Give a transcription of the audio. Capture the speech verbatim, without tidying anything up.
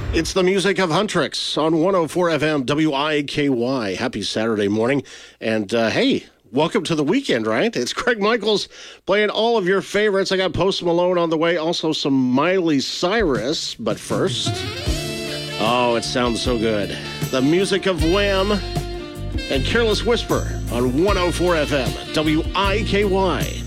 It's the music of Huntrix on one oh four F M W I K Y. Happy Saturday morning. And uh, hey, welcome to the weekend, right? It's Craig Michaels playing all of your favorites. I got Post Malone on the way, also some Miley Cyrus. But first, oh, it sounds so good. The music of Wham and Careless Whisper on one oh four F M W I K Y.